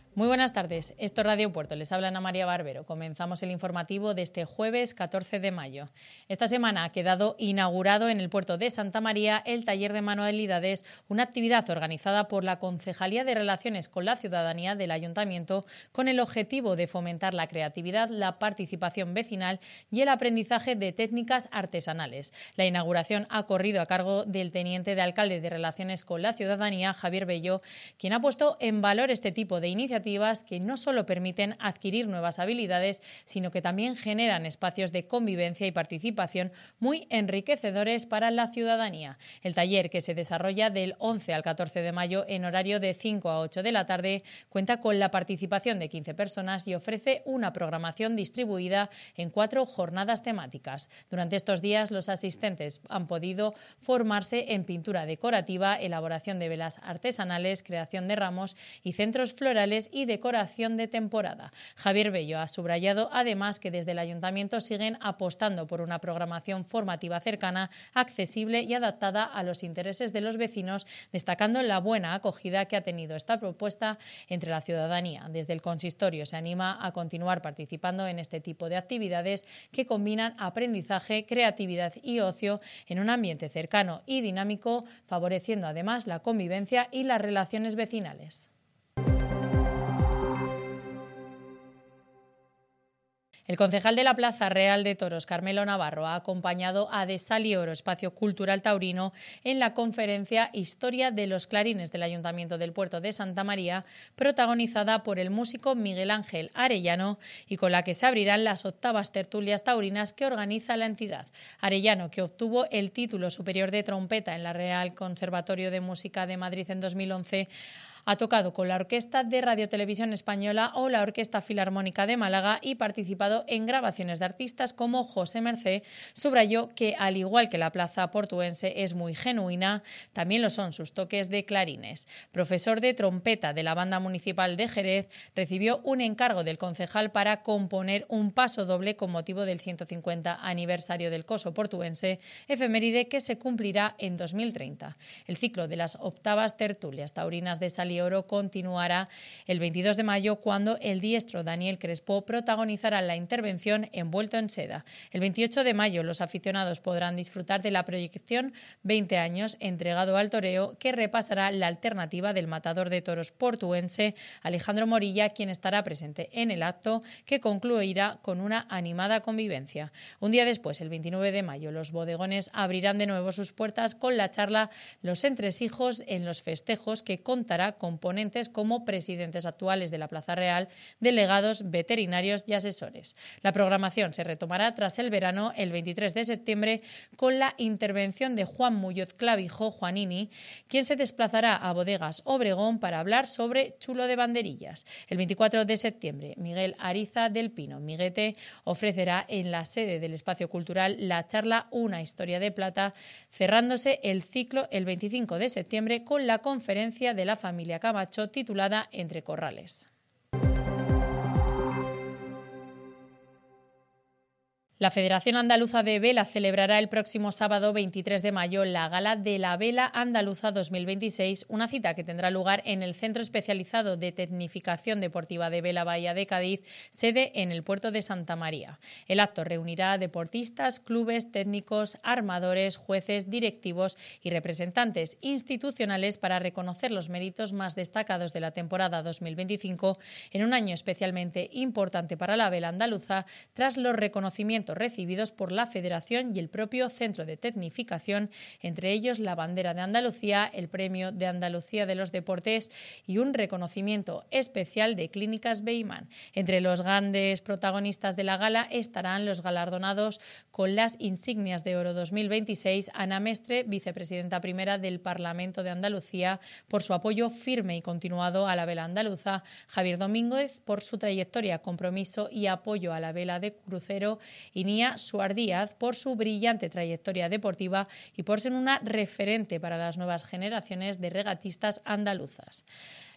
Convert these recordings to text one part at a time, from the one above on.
Muy buenas tardes, esto es Radio Puerto, les habla Ana María Barbero. Comenzamos el informativo de este jueves 14 de mayo. Esta semana ha quedado inaugurado en el puerto de Santa María el taller de manualidades, una actividad organizada por la Concejalía de Relaciones con la Ciudadanía del Ayuntamiento con el objetivo de fomentar la creatividad, la participación vecinal y el aprendizaje de técnicas artesanales. La inauguración ha corrido a cargo del teniente de alcalde de Relaciones con la Ciudadanía, Javier Bello, quien ha puesto en valor este tipo de iniciativas que no solo permiten adquirir nuevas habilidades, sino que también generan espacios de convivencia y participación muy enriquecedores para la ciudadanía. El taller, que se desarrolla del 11 al 14 de mayo en horario de 5 a 8 de la tarde, cuenta con la participación de 15 personas y ofrece una programación distribuida en 4 jornadas temáticas. Durante estos días, los asistentes han podido formarse en pintura decorativa, elaboración de velas artesanales, creación de ramos y centros florales y decoración de temporada. Javier Bello ha subrayado además que desde el Ayuntamiento siguen apostando por una programación formativa cercana, accesible y adaptada a los intereses de los vecinos, destacando la buena acogida que ha tenido esta propuesta entre la ciudadanía. Desde el consistorio se anima a continuar participando en este tipo de actividades que combinan aprendizaje, creatividad y ocio en un ambiente cercano y dinámico, favoreciendo además la convivencia y las relaciones vecinales. El concejal de la Plaza Real de Toros, Carmelo Navarro, ha acompañado a De Sal y Oro, espacio cultural taurino, en la conferencia Historia de los Clarines del Ayuntamiento del Puerto de Santa María, protagonizada por el músico Miguel Ángel Arellano y con la que se abrirán las 8ª tertulias taurinas que organiza la entidad. Arellano, que obtuvo el título superior de trompeta en la Real Conservatorio de Música de Madrid en 2011, ha tocado con la Orquesta de Radio Televisión Española o la Orquesta Filarmónica de Málaga y participado en grabaciones de artistas como José Mercé. Subrayó que, al igual que la plaza portuense es muy genuina, también lo son sus toques de clarines. Profesor de trompeta de la Banda Municipal de Jerez, recibió un encargo del concejal para componer un paso doble con motivo del 150 aniversario del Coso portuense, efeméride que se cumplirá en 2030. El ciclo de las 8ª tertulias taurinas de Sal y Oro continuará el 22 de mayo cuando el diestro Daniel Crespo protagonizará la intervención Envuelto en seda. El 28 de mayo los aficionados podrán disfrutar de la proyección 20 años entregado al toreo, que repasará la alternativa del matador de toros portuense Alejandro Morilla, quien estará presente en el acto, que concluirá con una animada convivencia. Un día después, el 29 de mayo, los bodegones abrirán de nuevo sus puertas con la charla Los entresijos en los festejos, que contará con ponentes como presidentes actuales de la Plaza Real, delegados, veterinarios y asesores. La programación se retomará tras el verano el 23 de septiembre con la intervención de Juan Muñoz Clavijo, Juanini, quien se desplazará a Bodegas Obregón para hablar sobre chulo de banderillas. El 24 de septiembre, Miguel Ariza del Pino Miguete ofrecerá en la sede del Espacio Cultural la charla Una historia de plata, cerrándose el ciclo el 25 de septiembre con la conferencia de la familia Camacho titulada Entre Corrales. La Federación Andaluza de Vela celebrará el próximo sábado 23 de mayo la Gala de la Vela Andaluza 2026, una cita que tendrá lugar en el Centro Especializado de Tecnificación Deportiva de Vela Bahía de Cádiz, sede en el puerto de Santa María. El acto reunirá a deportistas, clubes, técnicos, armadores, jueces, directivos y representantes institucionales para reconocer los méritos más destacados de la temporada 2025 en un año especialmente importante para la vela andaluza, tras los reconocimientos recibidos por la Federación y el propio Centro de Tecnificación, entre ellos la Bandera de Andalucía, el Premio de Andalucía de los Deportes y un reconocimiento especial de Clínicas Beimán. Entre los grandes protagonistas de la gala estarán los galardonados con las insignias de oro 2026, Ana Mestre, vicepresidenta primera del Parlamento de Andalucía, por su apoyo firme y continuado a la vela andaluza, Javier Domínguez por su trayectoria, compromiso y apoyo a la vela de crucero, y Nia Suar Díaz por su brillante trayectoria deportiva y por ser una referente para las nuevas generaciones de regatistas andaluzas.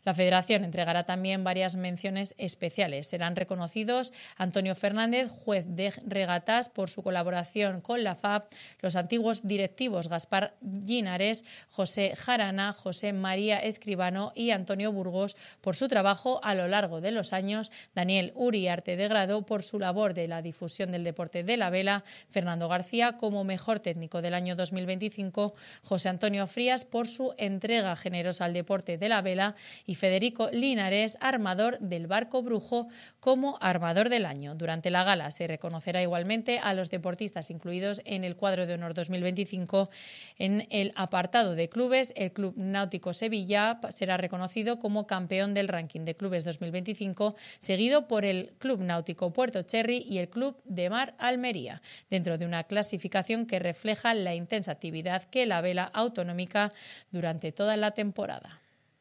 La Federación entregará también varias menciones especiales. Serán reconocidos Antonio Fernández, juez de regatas, por su colaboración con la FAB, los antiguos directivos Gaspar Llinares, José Jarana, José María Escribano y Antonio Burgos por su trabajo a lo largo de los años, Daniel Uriarte de Grado por su labor de la difusión del deporte de la vela, Fernando García como mejor técnico del año 2025, José Antonio Frías por su entrega generosa al deporte de la vela y Federico Linares, armador del barco Brujo, como armador del año. Durante la gala se reconocerá igualmente a los deportistas incluidos en el cuadro de honor 2025. En el apartado de clubes, el Club Náutico Sevilla será reconocido como campeón del ranking de clubes 2025, seguido por el Club Náutico Puerto Cherry y el Club de Mar Almería, dentro de una clasificación que refleja la intensa actividad que la vela autonómica durante toda la temporada.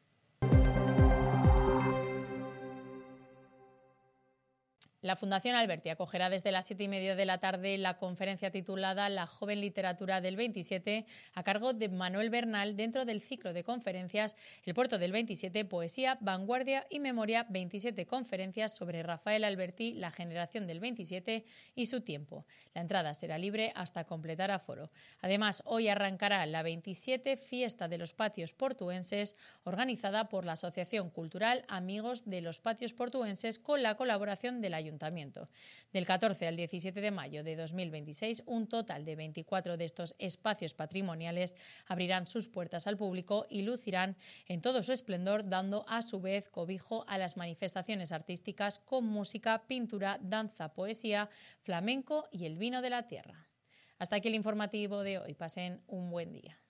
La Fundación Alberti acogerá desde las 7:30 de la tarde la conferencia titulada La joven literatura del 27, a cargo de Manuel Bernal, dentro del ciclo de conferencias El puerto del 27, poesía, vanguardia y memoria, 27 conferencias sobre Rafael Alberti, la generación del 27 y su tiempo. La entrada será libre hasta completar aforo. Además, hoy arrancará la 27 Fiesta de los Patios Portuenses, organizada por la Asociación Cultural Amigos de los Patios Portuenses, con la colaboración del Ayuntamiento. Del 14 al 17 de mayo de 2026, un total de 24 de estos espacios patrimoniales abrirán sus puertas al público y lucirán en todo su esplendor, dando a su vez cobijo a las manifestaciones artísticas con música, pintura, danza, poesía, flamenco y el vino de la tierra. Hasta aquí el informativo de hoy. Pasen un buen día.